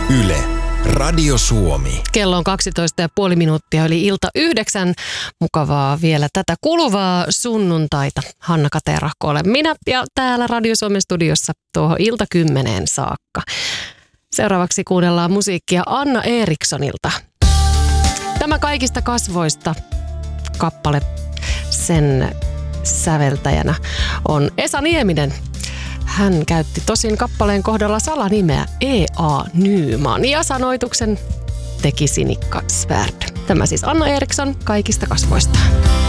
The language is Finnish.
Yle, Radio Suomi. Kello on 12,5 minuuttia, eli ilta 9. Mukavaa vielä tätä kuluvaa sunnuntaita. Hanna Katerahko olen minä ja täällä Radio Suomen studiossa tuohon ilta 10 saakka. Seuraavaksi kuunnellaan musiikkia Anna Erikssonilta. Tämä kaikista kasvoista kappale, sen säveltäjänä on Esa Nieminen. Hän käytti tosin kappaleen kohdalla salanimeä E.A. Nyman ja sanoituksen teki Sinikka Svärd. Tämä siis Anna Eriksson kaikista kasvoista.